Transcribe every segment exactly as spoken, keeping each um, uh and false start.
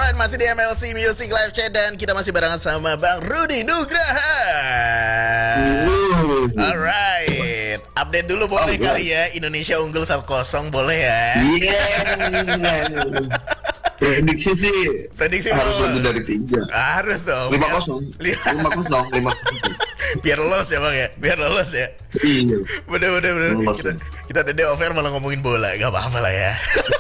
Alright, masih di M L C Music Live Chat dan kita masih barengan sama Bang Rudy Nugraha. Alright, update dulu boleh oh, kali ya. Indonesia unggul satu kosong boleh ya? Iya. Prediksi sih Prediksi harus lo. lebih dari tiga. Harus dong. Lima kosong. Lima kosong. Lima. Biar lolos ya bang ya. Biar lolos ya. Iya. Bener bener bener. Kita kita tadi over malah ngomongin bola. Gak apa-apa lah ya.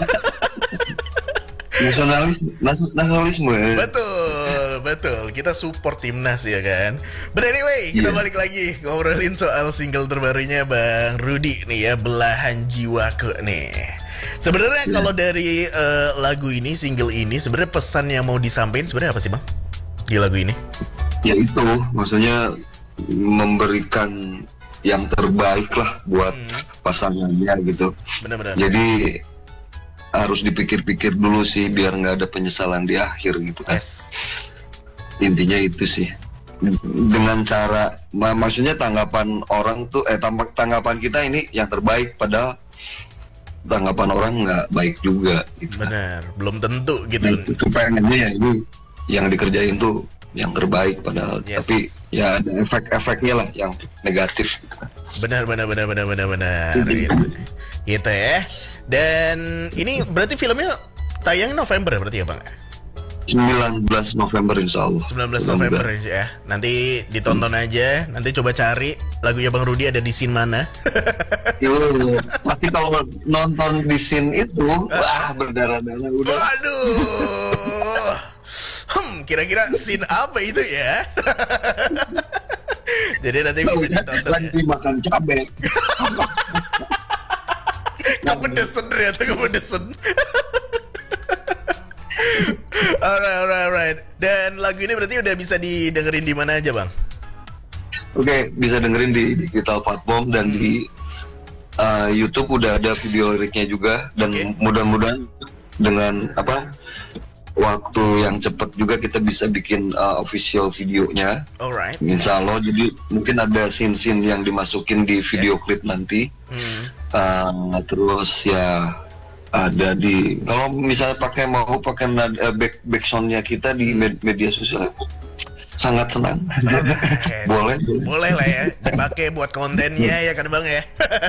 Nasionalis, nas, nasionalisme. Betul, betul. Kita support timnas ya kan. But anyway, kita yeah. balik lagi ngobrolin soal single terbarunya Bang Rudy nih ya, Belahan Jiwaku nih. Sebenarnya yeah. kalau dari uh, lagu ini, single ini, sebenarnya pesan yang mau disampaikan sebenarnya apa sih Bang di lagu ini? Ya itu, maksudnya memberikan yang terbaik lah buat hmm. pasangannya gitu. Benar-benar. Jadi harus dipikir-pikir dulu sih biar nggak ada penyesalan di akhir gitu kan. Yes. Intinya itu sih. Dengan cara, mak- maksudnya tanggapan orang tuh, eh tanggapan kita ini yang terbaik, padahal tanggapan orang nggak baik juga. Gitu. Benar, belum tentu gitu. Nah, itu pengennya ya ini yang dikerjain tuh yang terbaik padahal, yes. tapi ya ada efek-efeknya lah yang negatif. Gitu. Benar, benar, benar, benar, benar, benar. Gitu. Gitu ya. Dan ini berarti filmnya tayang November berarti ya Bang? sembilan belas November insya Allah. sembilan belas November ya. Nanti ditonton hmm. aja. Nanti coba cari lagunya Bang Rudy ada di scene mana. Yo, pasti kalau nonton di scene itu, wah berdarah-darah udah. Waduh. Hmm, kira-kira scene apa itu ya? Jadi nanti bisa ditonton. Lagi ya. Makan cabai. Kepedesan ternyata kepedesan. Alright, alright, alright. Dan lagu ini berarti udah bisa didengerin di mana aja Bang? Oke, okay, bisa dengerin di digital platform dan hmm. di uh, YouTube udah ada video liriknya juga. Dan okay. mudah-mudahan dengan apa waktu yang cepat juga kita bisa bikin uh, official videonya. Alright. Insya Allah, jadi mungkin ada scene-scene yang dimasukin di video yes. klip nanti. Hmm. Uh, terus ya ada di kalau misalnya pakai mau pakai uh, back backsoundnya kita di med- media sosial sangat senang. Alright. boleh boleh lah ya dipakai buat kontennya ya kan Bang ya.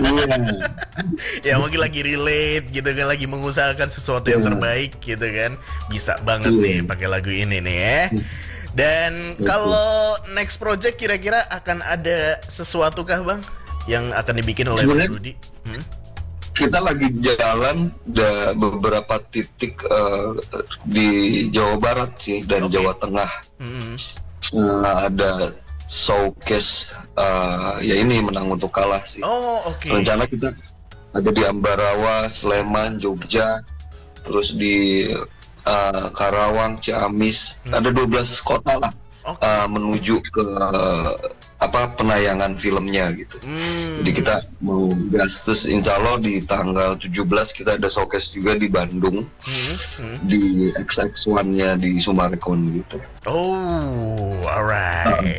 Ya mungkin lagi relate gitu kan, lagi mengusahakan sesuatu yang terbaik gitu kan, bisa banget nih pakai lagu ini nih ya. Dan kalau next project kira-kira akan ada sesuatu kah Bang yang akan dibikin oleh Bang Rudy? Hmm? Kita lagi jalan da beberapa titik uh, di Jawa Barat sih dan okay. Jawa Tengah. Mm-hmm. uh, ada showcase uh, ya ini menang untuk kalah sih. Oh, oke. Okay. Rencana kita ada di Ambarawa, Sleman, Jogja, terus di uh, Karawang, Ciamis. Mm-hmm. Ada dua belas kota lah. Okay. Uh, menuju ke uh, apa penayangan filmnya gitu. Hmm. Jadi kita mau gas terus insya Allah di tanggal tujuh belas kita ada showcase juga di Bandung. Hmm. Hmm. Di X X one-nya di Sumarekon gitu. Oh, alright.